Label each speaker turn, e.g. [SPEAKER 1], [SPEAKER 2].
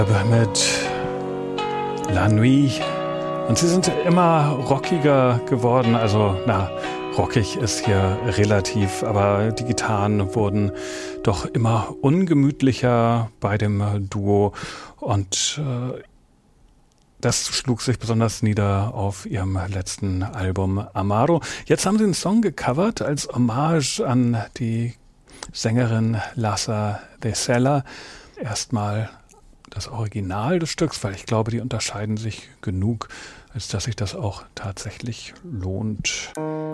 [SPEAKER 1] Mit La Nuit. Und sie sind immer rockiger geworden. Also, rockig ist hier relativ, aber die Gitarren wurden doch immer ungemütlicher bei dem Duo. Und das schlug sich besonders nieder auf ihrem letzten Album Amaro. Jetzt haben sie einen Song gecovert als Hommage an die Sängerin Lhasa de Sela. Erstmal das Original des Stücks, weil ich glaube, die unterscheiden sich genug, als dass sich das auch tatsächlich lohnt.